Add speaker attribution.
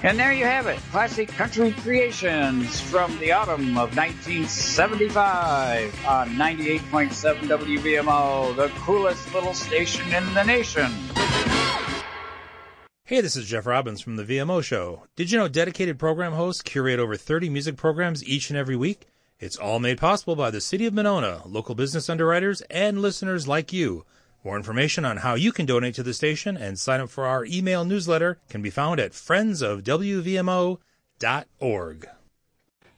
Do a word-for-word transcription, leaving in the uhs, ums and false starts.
Speaker 1: And there you have it, classic country creations from the autumn of nineteen seventy-five on ninety-eight point seven W V M O, the coolest little station in the nation.
Speaker 2: Hey, this is Jeff Robbins from the V M O Show. Did you know dedicated program hosts curate over thirty music programs each and every week? It's all made possible by the City of Monona, local business underwriters, and listeners like you. More information on how you can donate to the station and sign up for our email newsletter can be found at friends of W V M O dot org.